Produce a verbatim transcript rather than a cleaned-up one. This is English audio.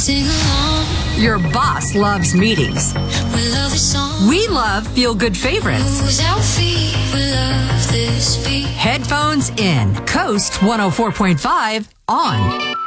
sing along. Your boss loves meetings. We love the song. We love feel-good favorites. Moves our feet. We love this beat. Headphones in. Coast one oh four point five on.